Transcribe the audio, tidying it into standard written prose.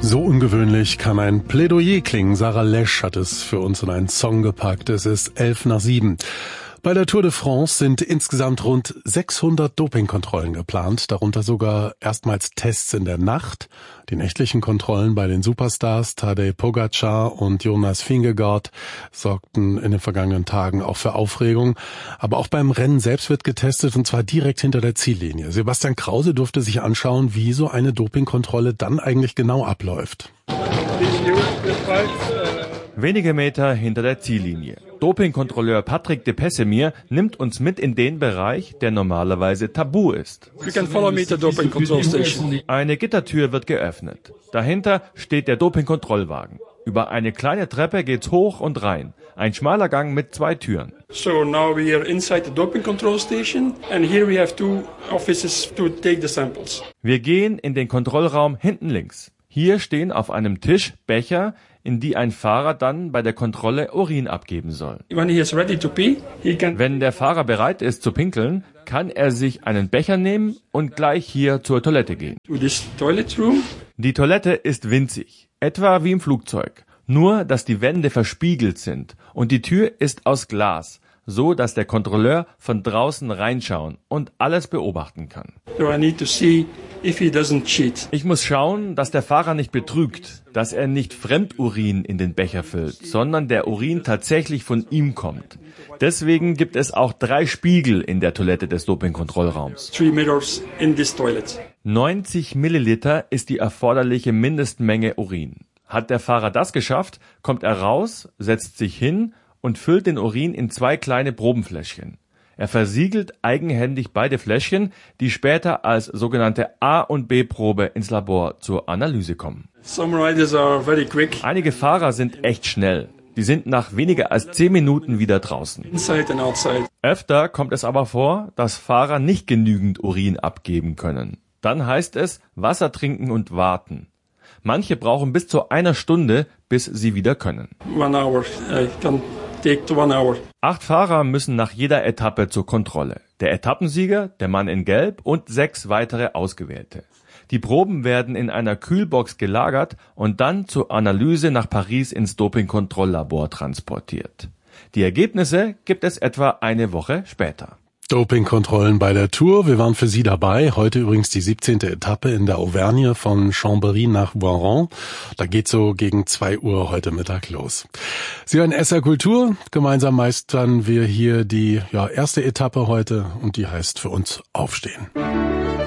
So ungewöhnlich kann ein Plädoyer klingen. Sarah Lesch hat es für uns in einen Song gepackt. Es ist 6:11. Bei der Tour de France sind insgesamt rund 600 Dopingkontrollen geplant, darunter sogar erstmals Tests in der Nacht. Die nächtlichen Kontrollen bei den Superstars Tadej Pogačar und Jonas Vingegaard sorgten in den vergangenen Tagen auch für Aufregung. Aber auch beim Rennen selbst wird getestet, und zwar direkt hinter der Ziellinie. Sebastian Krause durfte sich anschauen, wie so eine Dopingkontrolle dann eigentlich genau abläuft. Wenige Meter hinter der Ziellinie. Dopingkontrolleur Patrick de Pessemir nimmt uns mit in den Bereich, der normalerweise tabu ist. Eine Gittertür wird geöffnet. Dahinter steht der Dopingkontrollwagen. Über eine kleine Treppe geht's hoch und rein. Ein schmaler Gang mit 2 Türen. So now we are inside the doping control station and here we have 2 offices to take the samples. Wir gehen in den Kontrollraum hinten links. Hier stehen auf einem Tisch Becher, in die ein Fahrer dann bei der Kontrolle Urin abgeben soll. Wenn der Fahrer bereit ist zu pinkeln, kann er sich einen Becher nehmen und gleich hier zur Toilette gehen. Die Toilette ist winzig, etwa wie im Flugzeug. Nur, dass die Wände verspiegelt sind und die Tür ist aus Glas, so dass der Kontrolleur von draußen reinschauen und alles beobachten kann. Ich muss schauen, dass der Fahrer nicht betrügt, dass er nicht Fremdurin in den Becher füllt, sondern der Urin tatsächlich von ihm kommt. Deswegen gibt es auch 3 Spiegel in der Toilette des Dopingkontrollraums. 90 Milliliter ist die erforderliche Mindestmenge Urin. Hat der Fahrer das geschafft, kommt er raus, setzt sich hin und füllt den Urin in 2 kleine Probenfläschchen. Er versiegelt eigenhändig beide Fläschchen, die später als sogenannte A- und B-Probe ins Labor zur Analyse kommen. Einige Fahrer sind echt schnell. Die sind nach weniger als 10 Minuten wieder draußen. Öfter kommt es aber vor, dass Fahrer nicht genügend Urin abgeben können. Dann heißt es Wasser trinken und warten. Manche brauchen bis zu 1 Stunde, bis sie wieder können. 8 Fahrer müssen nach jeder Etappe zur Kontrolle. Der Etappensieger, der Mann in Gelb und 6 weitere Ausgewählte. Die Proben werden in einer Kühlbox gelagert und dann zur Analyse nach Paris ins Dopingkontrolllabor transportiert. Die Ergebnisse gibt es etwa eine Woche später. Dopingkontrollen bei der Tour. Wir waren für Sie dabei. Heute übrigens die 17. Etappe in der Auvergne von Chambéry nach Voiron. Da geht so gegen 2 Uhr heute Mittag los. Sie hören SR Kultur. Gemeinsam meistern wir hier die erste Etappe heute und die heißt für uns Aufstehen.